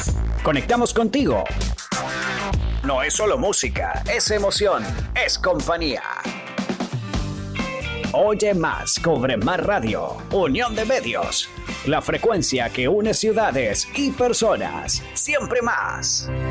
Conectamos contigo. No es solo música, es emoción, es compañía. Oye más, cobre más radio. Unión de medios. La frecuencia que une ciudades y personas. Siempre más.